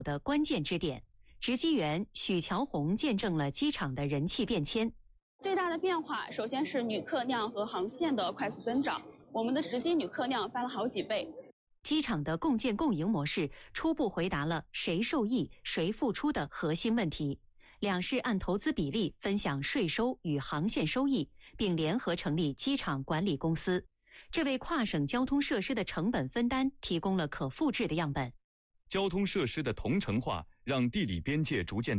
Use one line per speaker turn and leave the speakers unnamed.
的关键支点。值机员许乔红见证了机场的人气变迁。
最大的变化，首先是旅客量和航线的快速增长，我们的实际旅客量翻了好几倍。
机场的共建共赢模式初步回答了谁受益、谁付出的核心问题。两市按投资比例分享税收与航线收益，并联合成立机场管理公司，这为跨省交通设施的成本分担提供了可复制的样本。
交通设施的同城化让地理边界逐渐